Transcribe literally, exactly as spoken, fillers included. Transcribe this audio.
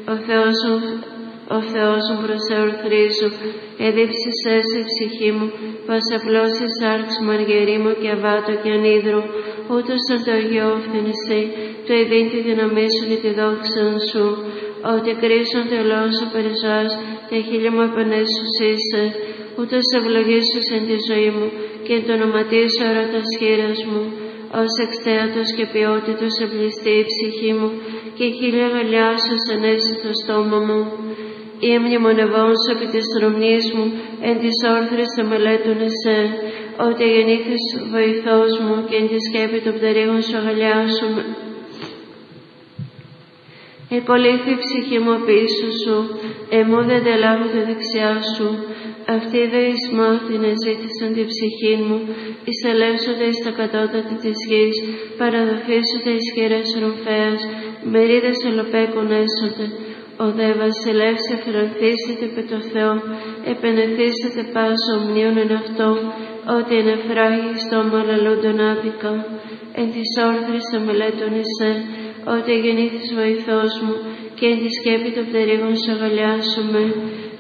ο Θεός μου, ο Θεός μου προσεορθρίζω, εδίψεις έσαι ψυχή μου, πως απλώσεις άρξ μου αργερίμου και αβάτω και ανίδρου, ούτως σαν το Αγιό φθηνησί, το ειδήν τη δύναμή σου και τη δόξα σου, ότι κρίσον τελών σου περισσάς, και χίλια μου επενέσουσίσε, ούτως ευλογήσους εν τη ζωή μου, και εν το ονοματί σου ερωτας χείρας μου, ως εξτέατος και ποιότητος εμπληστεί η ψυχή μου, και χίλια γαλιά σου ενέσει το στόμα μου. Ή μνημονευών σου επί της ρομνής μου, εν της όρθρης θα μελέτουν εσέ, ότι γεννήθης βοηθός μου, και εν τη σκέπη των πτερίγων σου αγαλιάσουμε. Εκολύθη η ψυχή μου πίσω σου, εμού δεν τελάβω τη δεξιά σου. Αυτοί δε εις μάθην εζήτησαν τη ψυχή μου, εισελεύσονται εις τα κατώτατα της γης, παραδοθήσονται εις χειρές ρομφέας, μερίδες ελοπέκων έσονται. Ο δε βασιλεύς εφρανθήσεται επί το Θεό, επενεθήσεται πάσο ομνίων εν αυτό, ότι εν εφράγει στόμα λαλούντον άδικα. Εν της όρθρης θα μελέτων εσέ, ότι γεννήθης βοηθός μου, και εν τη σκέπη των πτερίγων σου αγαλιάσουμε.